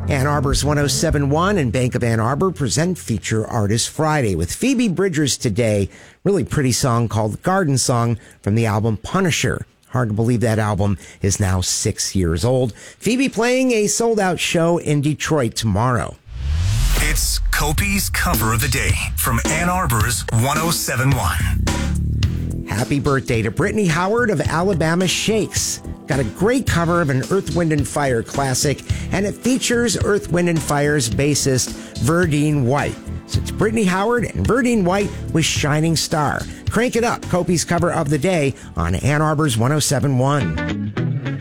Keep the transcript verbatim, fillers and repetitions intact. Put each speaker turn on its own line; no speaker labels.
Ann Arbor's one oh seven point one and Bank of Ann Arbor present Feature Artist Friday with Phoebe Bridgers today. Really pretty song called Garden Song from the album Punisher. Hard to believe that album is now six years old. Phoebe playing a sold-out show in Detroit tomorrow.
It's Kopi's Cover of the Day from Ann Arbor's one oh seven point one.
Happy birthday to Brittany Howard of Alabama Shakes. Got a great cover of an Earth, Wind and Fire classic, and it features Earth, Wind and Fire's bassist Verdine White. So it's Brittany Howard and Verdine White with Shining Star. Crank it up, Kopi's Cover of the Day on Ann Arbor's one oh seven point one.